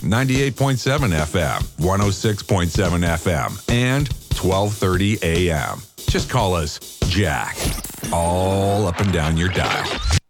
98.7 FM, 106.7 FM, and 1230 AM. Just call us Jack. All up and down your dial.